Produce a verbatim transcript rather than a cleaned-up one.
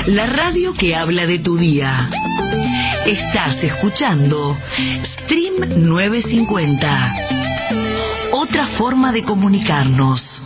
La radio que habla de tu día. Estás escuchando Stream novecientos cincuenta. Otra forma de comunicarnos.